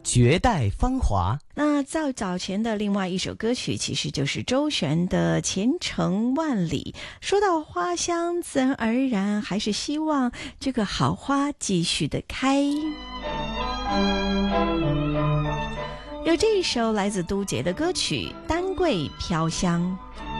绝代芳华。 那早前的另外一首歌曲其实就是周璇的《前程万里》。说到花香，自然而然还是希望这个好花继续的开。有这一首来自都杰的歌曲《丹桂飘香》。